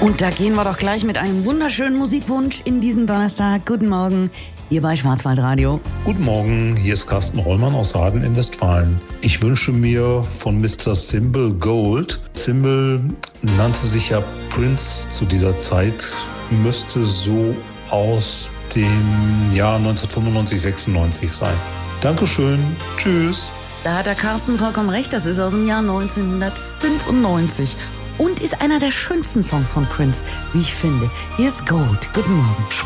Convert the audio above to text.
Und da gehen wir doch gleich mit einem wunderschönen Musikwunsch in diesen Donnerstag. Guten Morgen, hier bei Schwarzwaldradio. Guten Morgen, hier ist Carsten Rollmann aus Saaden in Westfalen. Ich wünsche mir von Mr. Symbol Gold. Symbol nannte sich ja Prince zu dieser Zeit, müsste so aus dem Jahr 1995, 96 sein. Dankeschön, tschüss. Da hat der Carsten vollkommen recht, das ist aus dem Jahr 1995 und ist einer der schönsten Songs von Prince, wie ich finde. Hier ist Gold. Guten Morgen.